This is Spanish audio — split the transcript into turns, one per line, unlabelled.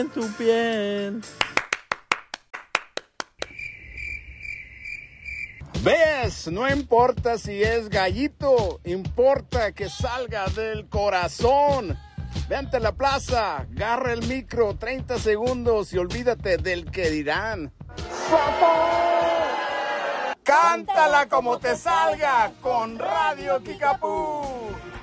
en tu piel. ¿Ves? No importa si es gallito, importa que salga del corazón. Vente a la plaza, agarra el micro, 30 segundos y olvídate del que dirán. Cántala como te salga con Radio Kickapoo.